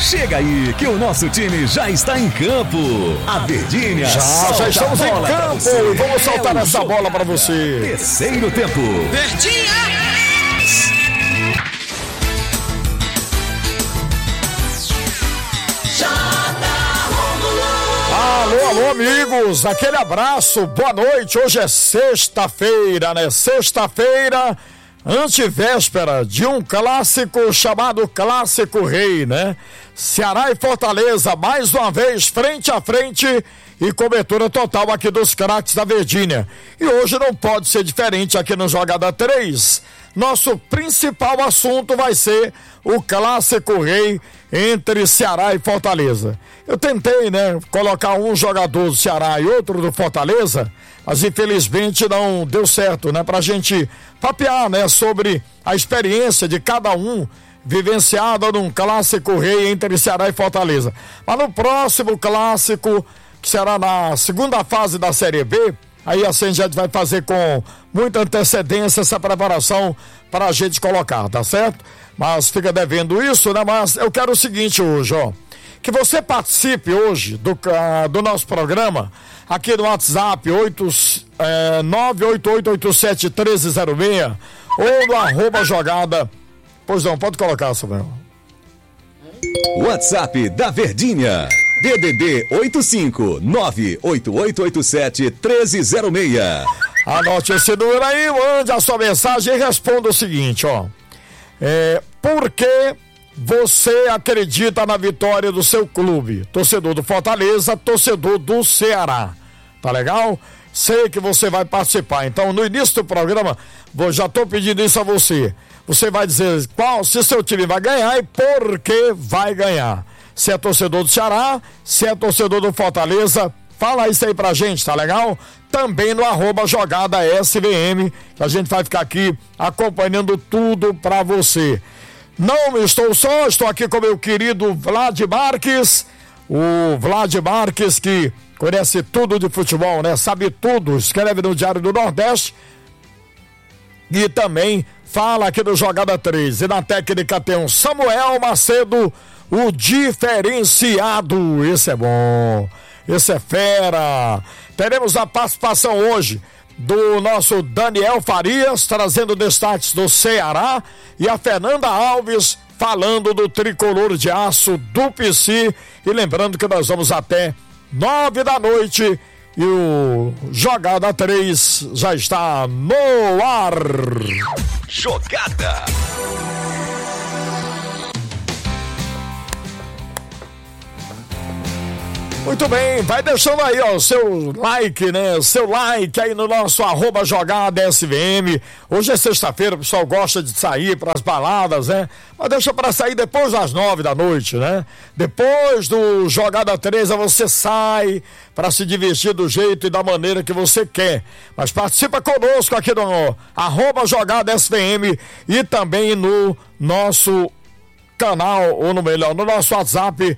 Chega aí que o nosso time já está em campo. A Verdinha já estamos em campo e vamos soltar essa bola para você. Terceiro tempo. Verdinha! Alô, amigos, aquele abraço, boa noite. Hoje é sexta-feira, né? Sexta-feira, antevéspera de um clássico chamado Clássico Rei, né? Ceará e Fortaleza, mais uma vez, frente a frente e cobertura total aqui dos craques da Verdinha. E hoje não pode ser diferente aqui no Jogada 3. Nosso principal assunto vai ser o Clássico Rei entre Ceará e Fortaleza. Eu tentei, né, colocar um jogador do Ceará e outro do Fortaleza, mas infelizmente não deu certo, né, pra gente papear, né, sobre a experiência de cada um vivenciada num Clássico Rei entre Ceará e Fortaleza. Mas no próximo clássico, que será na segunda fase da Série B, aí assim a gente vai fazer com muita antecedência essa preparação para a gente colocar, tá certo? Mas fica devendo isso, né? Mas eu quero o seguinte hoje, ó, que você participe hoje do nosso programa aqui no WhatsApp 988871306 ou no @jogada. Pois não, pode colocar, Samuel. WhatsApp da Verdinha. DDD 85988871306. Anote esse número aí, mande a sua mensagem e responda o seguinte, ó. Por que você acredita na vitória do seu clube? Torcedor do Fortaleza, torcedor do Ceará. Tá legal? Sei que você vai participar. Então, no início do programa, já tô pedindo isso a você. Você vai dizer se seu time vai ganhar e por que vai ganhar. Se é torcedor do Ceará, se é torcedor do Fortaleza, fala isso aí pra gente, tá legal? Também no @jogada SVM, que a gente vai ficar aqui acompanhando tudo pra você. Não estou só, estou aqui com meu querido Vlad Marques, o Vlad Marques que conhece tudo de futebol, né? Sabe tudo, escreve no Diário do Nordeste e também fala aqui do Jogada 3. E na técnica tem um Samuel Macedo, o diferenciado. Esse é bom, esse é fera. Teremos a participação hoje do nosso Daniel Farias, trazendo destaques do Ceará, e a Fernanda Alves falando do tricolor de aço do PC. E lembrando que nós vamos até 9 da noite e o Jogada 3 já está no ar. Jogada. Muito bem, vai deixando aí, ó, seu like, né? Seu like aí no nosso @jogada SVM. Hoje é sexta-feira, o pessoal gosta de sair pras baladas, né? Mas deixa pra sair depois das 9 da noite, né? Depois do Jogada 3, você sai pra se divertir do jeito e da maneira que você quer. Mas participa conosco aqui no @jogada SVM e também no nosso canal, ou no nosso WhatsApp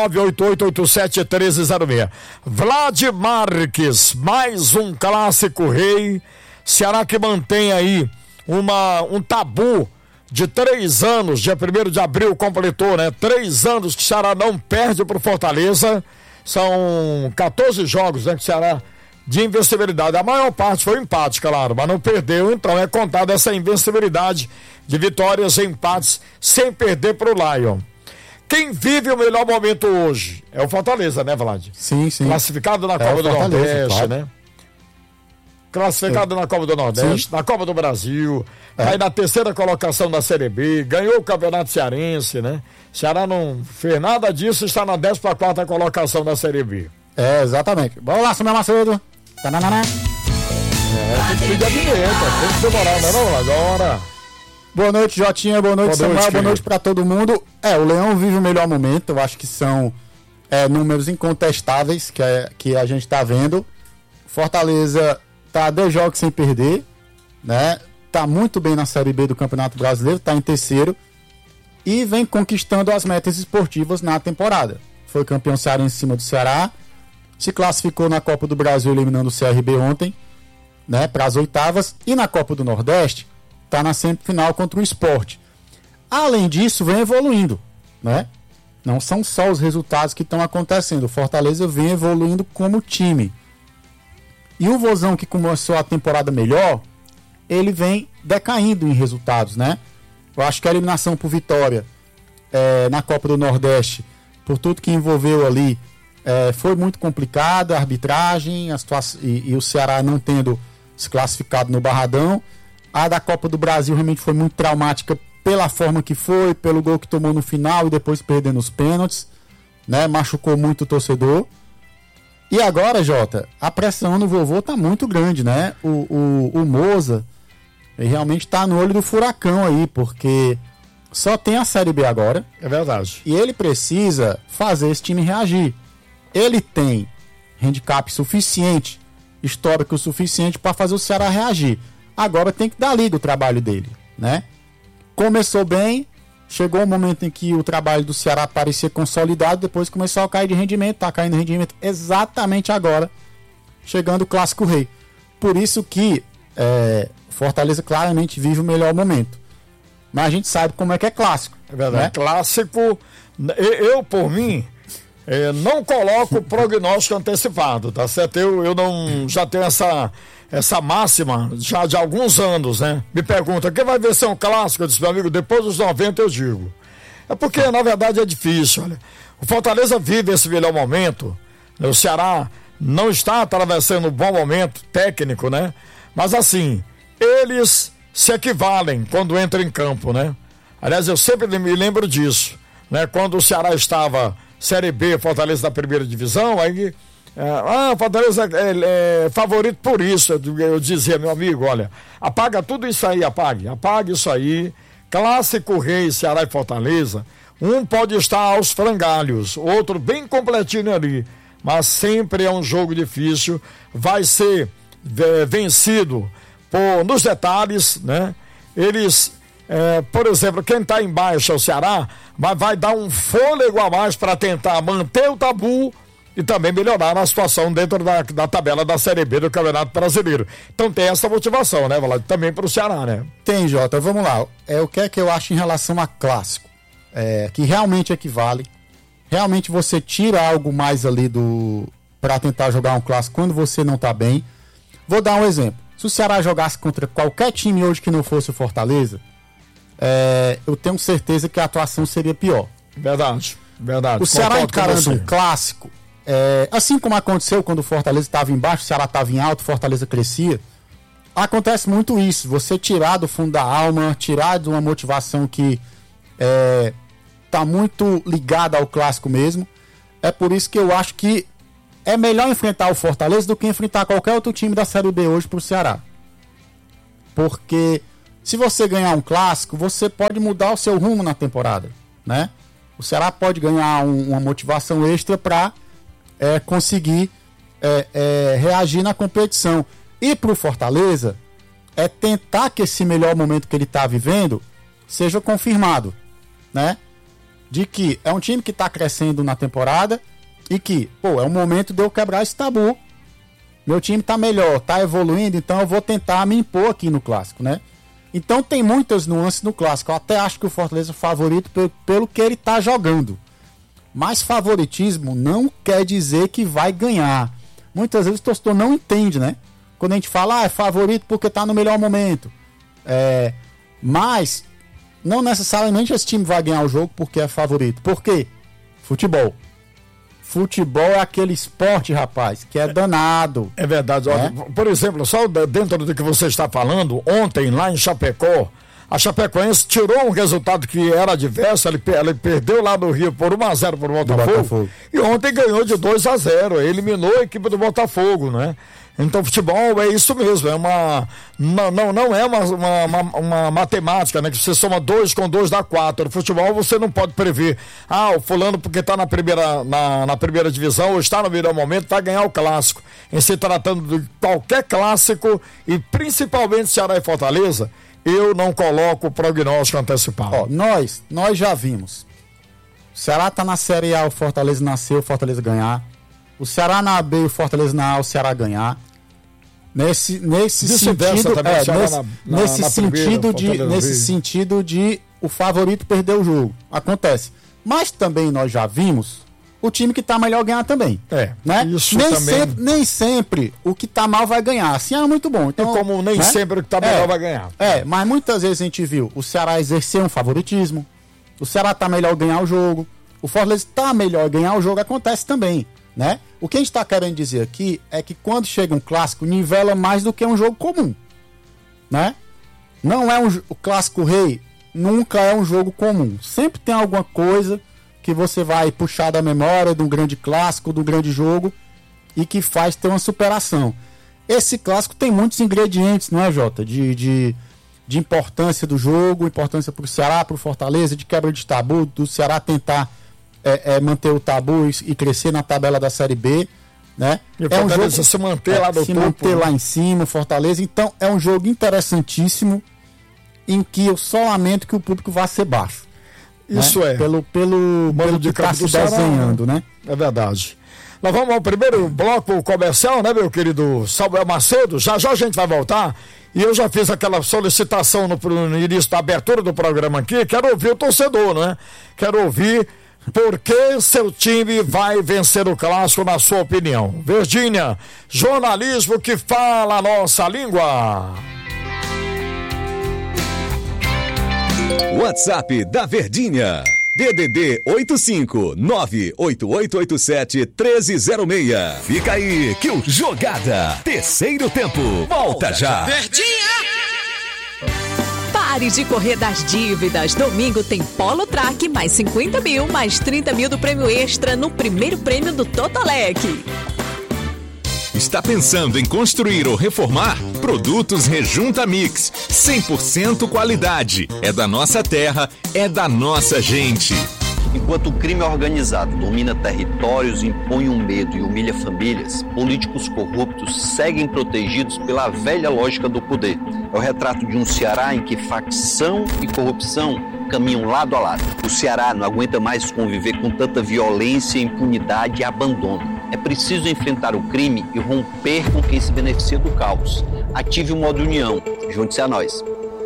988871306. Vlad Marques, mais um Clássico Rei. Ceará que mantém aí um tabu de 3 anos, dia 1º de abril completou, né? 3 anos que o Ceará não perde pro Fortaleza. São 14 jogos, né, que o Ceará de invencibilidade. A maior parte foi empate, claro, mas não perdeu, então é contada essa invencibilidade de vitórias e empates sem perder pro Lion. Quem vive o melhor momento hoje é o Fortaleza, né, Vlad? Sim. Classificado na Copa do Nordeste, claro, né? Classificado na Copa do Nordeste, na Copa do Brasil, aí na 3ª colocação da Série B, ganhou o Campeonato Cearense, né? Ceará não fez nada disso, está na 14ª colocação da Série B. Exatamente. Vamos lá, Samuel Macedo. Tananana. Tem que pedir a vinheta, tem que demorar, né, não? Agora. Boa noite, Jotinha, boa noite, Samuel, boa noite pra todo mundo. O Leão vive o melhor momento, eu acho que são números incontestáveis que a gente tá vendo. Fortaleza tá a 10 jogos sem perder, né? Tá muito bem na Série B do Campeonato Brasileiro, tá em 3º e vem conquistando as metas esportivas na temporada. Foi campeão cearense em cima do Ceará, se classificou na Copa do Brasil eliminando o CRB ontem, né, para as 8ª, e na Copa do Nordeste está na semifinal contra o Sport. Além disso, vem evoluindo, né? Não são só os resultados que estão acontecendo. O Fortaleza vem evoluindo como time. E o Vozão, que começou a temporada melhor, ele vem decaindo em resultados, né? Eu acho que a eliminação por Vitória na Copa do Nordeste, por tudo que envolveu ali, foi muito complicada, a arbitragem, a situação, e o Ceará não tendo se classificado no Barradão. A da Copa do Brasil realmente foi muito traumática pela forma que foi, pelo gol que tomou no final e depois perdendo os pênaltis, né? Machucou muito o torcedor. E agora, Jota, a pressão no vovô tá muito grande, né? O Moza realmente tá no olho do furacão aí, porque só tem a Série B agora. É verdade. E ele precisa fazer esse time reagir. Ele tem handicap suficiente, histórico suficiente para fazer o Ceará reagir. Agora tem que dar liga o trabalho dele, né? Começou bem, chegou um momento em que o trabalho do Ceará parecia consolidado, depois começou a cair de rendimento, tá caindo de rendimento exatamente agora, chegando o Clássico Rei. Por isso que Fortaleza claramente vive o melhor momento. Mas a gente sabe como é que é clássico. É verdade. Né? Clássico, eu por mim, não coloco prognóstico antecipado, tá certo? Eu não já tenho essa máxima já de alguns anos, né? Me pergunta, quem vai ver ser um clássico? Eu disse, meu amigo, depois dos 90 eu digo. É porque, na verdade, é difícil, olha. O Fortaleza vive esse melhor momento, né? O Ceará não está atravessando um bom momento técnico, né? Mas, assim, eles se equivalem quando entram em campo, né? Aliás, eu sempre me lembro disso, né? Quando o Ceará estava Série B, Fortaleza da primeira divisão, aí... Fortaleza é favorito por isso. Eu dizia, meu amigo, olha, apaga tudo isso aí, apague isso aí. Clássico Rei, Ceará e Fortaleza, um pode estar aos frangalhos, outro bem completinho ali, mas sempre é um jogo difícil, vai ser vencido nos detalhes, né? Eles, por exemplo, quem está embaixo é o Ceará, mas vai dar um fôlego a mais para tentar manter o tabu e também melhorar a situação dentro da tabela da Série B do Campeonato Brasileiro. Então tem essa motivação, né, Vlad? Também para o Ceará, né? Tem, Jota. Vamos lá. O que é que eu acho em relação a clássico? Que realmente equivale. Realmente você tira algo mais ali para tentar jogar um clássico quando você não tá bem. Vou dar um exemplo. Se o Ceará jogasse contra qualquer time hoje que não fosse o Fortaleza, eu tenho certeza que a atuação seria pior. Verdade. O Ceará encarando um clássico, assim como aconteceu quando o Fortaleza estava embaixo, o Ceará estava em alto, o Fortaleza crescia, acontece muito isso, você tirar do fundo da alma, tirar de uma motivação que está muito ligada ao clássico mesmo. É por isso que eu acho que é melhor enfrentar o Fortaleza do que enfrentar qualquer outro time da Série B hoje para o Ceará. Porque se você ganhar um clássico, você pode mudar o seu rumo na temporada, né? O Ceará pode ganhar uma motivação extra para conseguir reagir na competição. E para o Fortaleza, tentar que esse melhor momento que ele está vivendo seja confirmado, né? De que é um time que está crescendo na temporada e que, é um momento de eu quebrar esse tabu. Meu time está melhor, está evoluindo, então eu vou tentar me impor aqui no Clássico, né? Então tem muitas nuances no Clássico. Eu até acho que o Fortaleza é favorito pelo que ele está jogando. Mas favoritismo não quer dizer que vai ganhar. Muitas vezes o torcedor não entende, né? Quando a gente fala, é favorito porque está no melhor momento. Mas não necessariamente esse time vai ganhar o jogo porque é favorito. Por quê? Futebol. Futebol é aquele esporte, rapaz, que é danado. É verdade. Olha, por exemplo, só dentro do que você está falando, ontem lá em Chapecó, a Chapecoense tirou um resultado que era adverso, ele perdeu lá no Rio por 1-0 para o Botafogo, e ontem ganhou de 2-0, eliminou a equipe do Botafogo, né? Então, futebol é isso mesmo, não é uma matemática, né? Que você soma 2 com 2 dá 4. No futebol você não pode prever, o fulano porque está na primeira divisão ou está no melhor momento vai ganhar o clássico. Em se tratando de qualquer clássico e principalmente Ceará e Fortaleza, eu não coloco prognóstico antecipado. Nós já vimos. O Ceará está na Série A, o Fortaleza nasceu, o Fortaleza ganhar. O Ceará na B, o Fortaleza na A, o Ceará ganhar. Nesse sentido de o favorito perder o jogo. Acontece. Mas também nós já vimos o time que tá melhor ganhar também. Né? Isso nem também. Nem sempre o que tá mal vai ganhar. Assim é muito bom. Então, como nem sempre o que tá melhor vai ganhar. Mas muitas vezes a gente viu o Ceará exercer um favoritismo, o Ceará tá melhor ganhar o jogo, o Fortaleza tá melhor ganhar o jogo, acontece também, né? O que a gente tá querendo dizer aqui é que quando chega um clássico, nivela mais do que um jogo comum, né? Não é o clássico rei, nunca é um jogo comum. Sempre tem alguma coisa que você vai puxar da memória de um grande clássico, de um grande jogo, e que faz ter uma superação. Esse clássico tem muitos ingredientes, não é, Jota? De importância do jogo, importância para o Ceará, para o Fortaleza, de quebra de tabu, do Ceará tentar manter o tabu e crescer na tabela da Série B, né? E o Fortaleza se manter lá do topo, manter lá em cima, o Fortaleza. Então é um jogo interessantíssimo, em que eu só lamento que o público vá ser baixo. Isso né? Pelo que está se desenhando, né? É verdade. Nós vamos ao primeiro bloco comercial, né, meu querido Samuel Macedo? Já a gente vai voltar. E eu já fiz aquela solicitação no início da abertura do programa aqui. Quero ouvir o torcedor, né? Quero ouvir por que seu time vai vencer o clássico, na sua opinião. Verdinha, jornalismo que fala a nossa língua. WhatsApp da Verdinha, DDD 85988871306. Fica aí que o Jogada, terceiro tempo, volta já. Verdinha! Pare de correr das dívidas. Domingo tem Polo Track, mais 50 mil, mais 30 mil do prêmio extra no primeiro prêmio do Totolec. Está pensando em construir ou reformar? Produtos Rejunta Mix, 100% qualidade. É da nossa terra, é da nossa gente. Enquanto o crime organizado domina territórios, impõe um medo e humilha famílias, políticos corruptos seguem protegidos pela velha lógica do poder. É o retrato de um Ceará em que facção e corrupção caminham lado a lado. O Ceará não aguenta mais conviver com tanta violência, impunidade e abandono. É preciso enfrentar o crime e romper com quem se beneficia do caos. Ative o modo união. Junte-se a nós.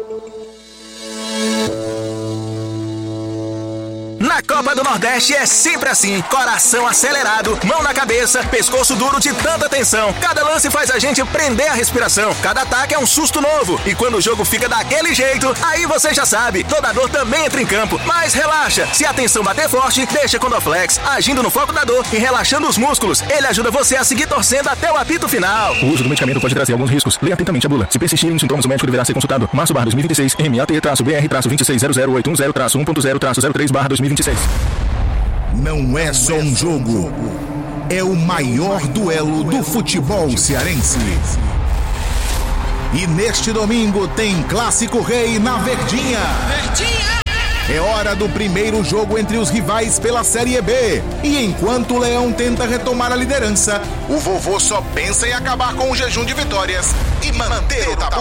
Na Copa do Nordeste é sempre assim, coração acelerado, mão na cabeça, pescoço duro de tanta tensão. Cada lance faz a gente prender a respiração, cada ataque é um susto novo. E quando o jogo fica daquele jeito, aí você já sabe, toda dor também entra em campo. Mas relaxa, se a tensão bater forte, deixa Condoflex, agindo no foco da dor e relaxando os músculos. Ele ajuda você a seguir torcendo até o apito final. O uso do medicamento pode trazer alguns riscos. Leia atentamente a bula. Se persistirem os sintomas, o médico deverá ser consultado. Março /2026, MAT-BR-2600810-1.0-3/2026. Não é só um jogo, é o maior duelo do futebol cearense. E neste domingo tem Clássico Rei na Verdinha. É hora do primeiro jogo entre os rivais pela Série B. E enquanto o Leão tenta retomar a liderança, o vovô só pensa em acabar com o jejum de vitórias e manter o tabu.